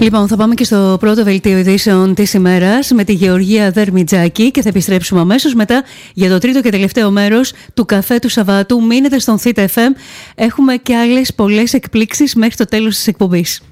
Λοιπόν, θα πάμε και στο πρώτο δελτίο ειδήσεων της ημέρας με τη Γεωργία Δερμιτζάκη και θα επιστρέψουμε αμέσως μετά για το τρίτο και τελευταίο μέρος του καφέ του Σαββάτου. Μείνετε στον Θήτα FM. Έχουμε και άλλες πολλές εκπλήξεις μέχρι το τέλος της εκπομπής.